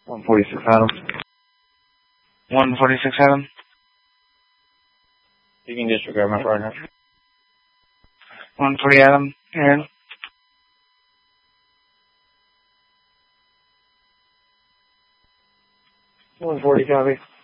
146 Adam. 146 Adam. You can disregard my partner. 140 Adam. Aaron. 140 copy.